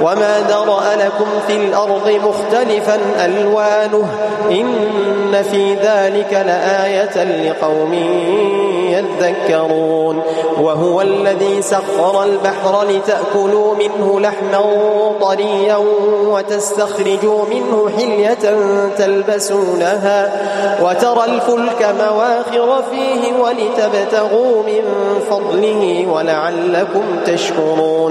وما ذرأ لكم في الأرض مختلفا ألوانه إن في ذلك لآية لقوم يذكرون وهو الذي سخر البحر لتأكلوا منه لحما طريا وتستخرجوا منه حلية تلبسونها وترى الفلك مواخر فيه ولتبتغوا من فضله ولعلكم تشكرون